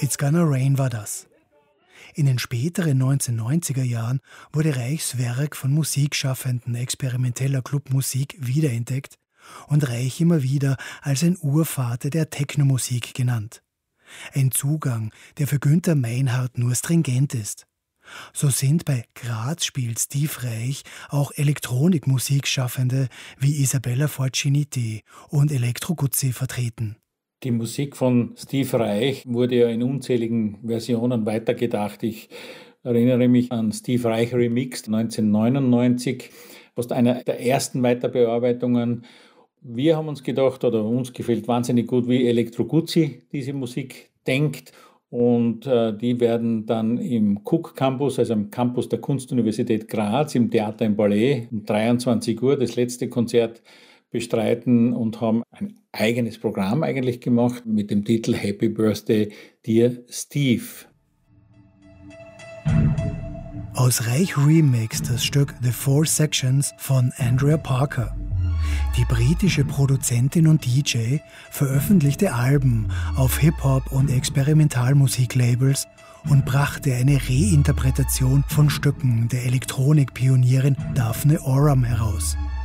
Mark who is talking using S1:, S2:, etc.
S1: It's Gonna Rain war das. In den späteren 1990er Jahren wurde Reichs Werk von Musikschaffenden experimenteller Clubmusik wiederentdeckt und Reich immer wieder als ein Urvater der Technomusik genannt. Ein Zugang, der für Günther Meinhardt nur stringent ist. So sind bei Graz spielt Steve Reich auch Elektronikmusikschaffende wie Isabella Forciniti und Elektro Guzzi vertreten.
S2: Die Musik von Steve Reich wurde ja in unzähligen Versionen weitergedacht. Ich erinnere mich an Steve Reich Remixed 1999, fast einer der ersten Weiterbearbeitungen. Wir haben uns gedacht, oder uns gefällt wahnsinnig gut, wie Elektro Guzzi diese Musik denkt. Und die werden dann im Cook Campus, also am Campus der Kunstuniversität Graz, im Theater im Ballet, um 23 Uhr das letzte Konzert bestreiten und haben ein eigenes Programm eigentlich gemacht mit dem Titel Happy Birthday, Dear Steve.
S1: Aus Reich Remix das Stück The Four Sections von Andrea Parker. Die britische Produzentin und DJ veröffentlichte Alben auf Hip-Hop- und Experimentalmusiklabels und brachte eine Reinterpretation von Stücken der Elektronikpionierin Daphne Oram heraus.